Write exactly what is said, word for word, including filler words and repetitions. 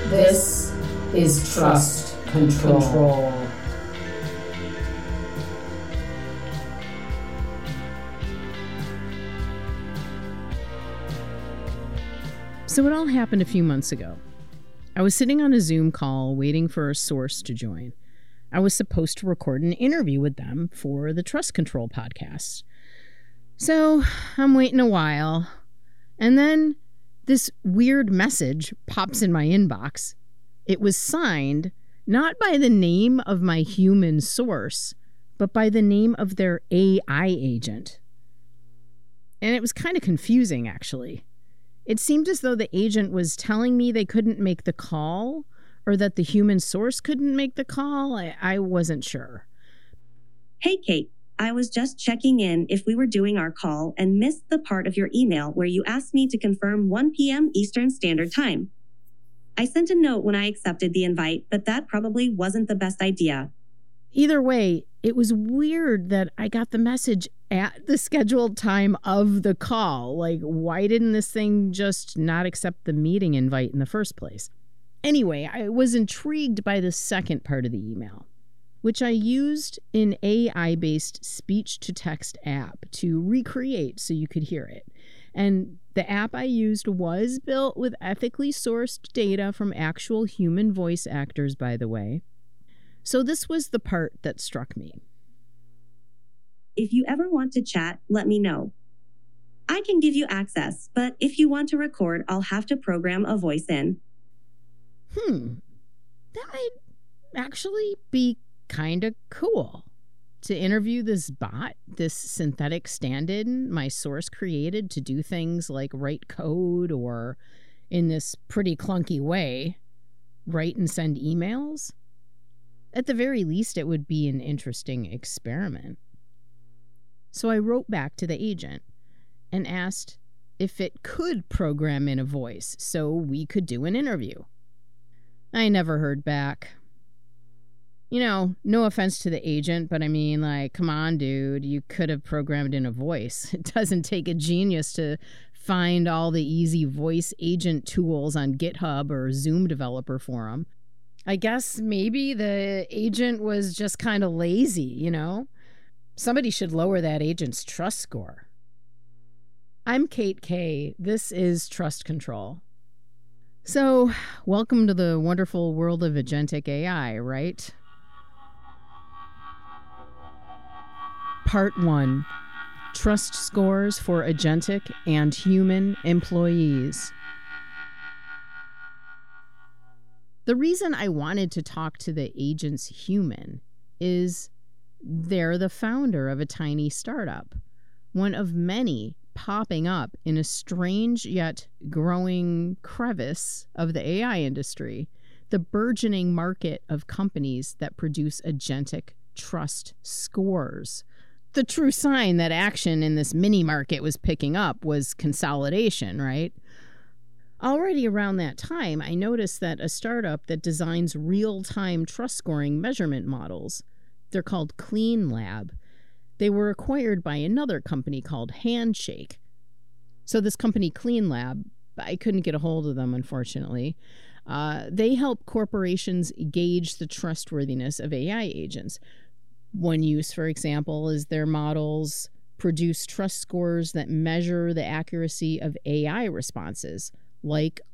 This is Trust Control. Control. So it all happened a few months ago. I was sitting on a Zoom call waiting for a source to join. I was supposed to record an interview with them for the Trust Control podcast. So I'm waiting a while, and then this weird message pops in my inbox. It was signed not by the name of my human source, but by the name of their A I agent. And it was kind of confusing, actually. It seemed as though the agent was telling me they couldn't make the call, or that the human source couldn't make the call. I, I wasn't sure. Hey, Kate. I was just checking in if we were doing our call and missed the part of your email where you asked me to confirm one p.m. Eastern Standard Time. I sent a note when I accepted the invite, but that probably wasn't the best idea. Either way, it was weird that I got the message at the scheduled time of the call. Like, why didn't this thing just not accept the meeting invite in the first place? Anyway, I was intrigued by the second part of the email, which I used an A I-based speech-to-text app to recreate so you could hear it. And the app I used was built with ethically sourced data from actual human voice actors, by the way. So this was the part that struck me. If you ever want to chat, let me know. I can give you access, but if you want to record, I'll have to program a voice in. Hmm, that might actually be kind of cool. To interview this bot, this synthetic stand-in my source created to do things like write code or, in this pretty clunky way, write and send emails. At the very least, it would be an interesting experiment. So I wrote back to the agent and asked if it could program in a voice so we could do an interview. I never heard back. You know, no offense to the agent, but I mean, like, come on, dude, you could have programmed in a voice. It doesn't take a genius to find all the easy voice agent tools on GitHub or Zoom Developer Forum. I guess maybe the agent was just kind of lazy, you know? Somebody should lower that agent's trust score. I'm Kate Kay. This is Trust Control. So, welcome to the wonderful world of agentic A I, right? Part one. Trust scores for agentic and human employees. The reason I wanted to talk to the agent's human is they're the founder of a tiny startup, one of many popping up in a strange yet growing crevice of the A I industry, the burgeoning market of companies that produce agentic trust scores. The true sign that action in this mini market was picking up was consolidation, right? Already around that time, I noticed that a startup that designs real-time trust scoring measurement models, they're called Clean Lab, they were acquired by another company called Handshake. So this company, Clean Lab, I couldn't get a hold of them, unfortunately. Uh, they help corporations gauge the trustworthiness of A I agents. One use, for example, is their models produce trust scores that measure the accuracy of A I responses, like